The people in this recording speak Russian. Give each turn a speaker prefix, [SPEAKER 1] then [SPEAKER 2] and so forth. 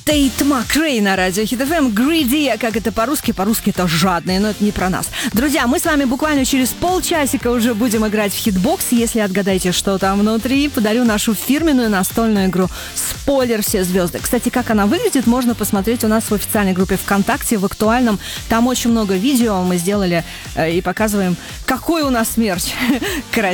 [SPEAKER 1] Тейт Макрей на радио Хит ФМ. Greedy, как это по-русски? По-русски это жадные, но это не про нас. Друзья, мы с вами буквально через полчасика уже будем играть в хитбокс. Если отгадаете, что там внутри, подарю нашу фирменную настольную игру «Спойлер. Все звезды». Кстати, как она выглядит, можно посмотреть у нас в официальной группе ВКонтакте, в актуальном. Там очень много видео мы сделали и показываем, какой у нас мерч.